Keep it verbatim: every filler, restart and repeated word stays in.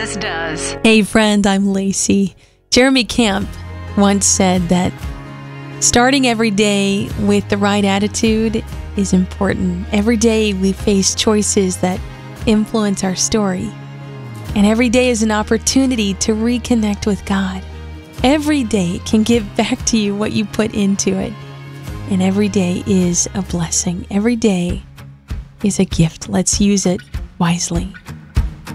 just does. Hey friend, I'm Lacey. Jeremy Camp once said that starting every day with the right attitude is important. Every day we face choices that influence our story. And every day is an opportunity to reconnect with God. Every day can give back to you what you put into it. And every day is a blessing. Every day is a gift. Let's use it wisely.